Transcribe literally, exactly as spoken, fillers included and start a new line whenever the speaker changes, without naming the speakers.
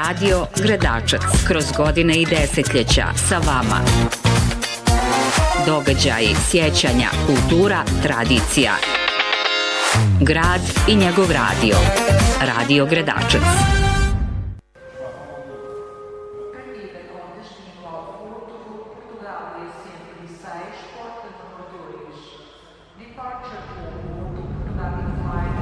Radio Gredačac. Kroz godine i desetljeća sa vama. Događaji, sjećanja, kultura, tradicija. Grad i njegov radio. Radio Gredačac.
Departure